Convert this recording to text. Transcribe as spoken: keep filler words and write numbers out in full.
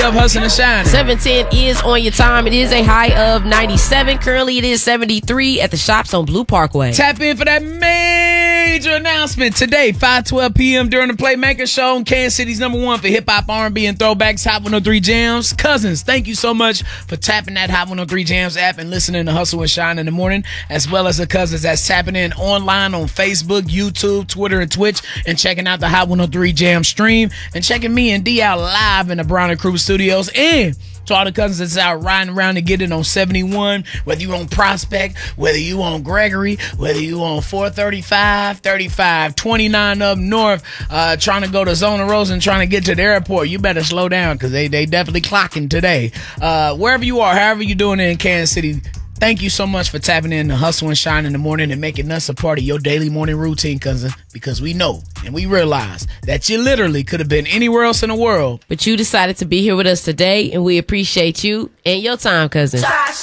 Up hustling and shining. seven ten is on your time. It is a high of ninety-seven. Currently, it is seventy-three at the shops on Blue Parkway. Tap in for that major announcement today, five twelve p.m. during the Playmaker Show on Kansas City's number one for hip-hop, R and B, and throwbacks, Hot one oh three Jams. Cousins, thank you so much for tapping that Hot one oh three Jams app and listening to Hustle and Shine in the morning, as well as the cousins that's tapping in online on Facebook, YouTube, Twitter, and Twitch, and checking out the Hot one oh three Jam stream, and checking me and D out live in the Brown and Crew studios. And to all the cousins that's out riding around and getting on seventy-one, whether you on Prospect, whether you on Gregory, whether you on four thirty-five, thirty-five, twenty-nine up north, uh, trying to go to Zona Rosa and trying to get to the airport, you better slow down because they, they definitely clocking today. Uh, wherever you are, however you're doing it in Kansas City, thank you so much for tapping in to Hustle and Shine in the morning and making us a part of your daily morning routine, cousin, because we know and we realize that you literally could have been anywhere else in the world. But you decided to be here with us today, and we appreciate you and your time, cousin.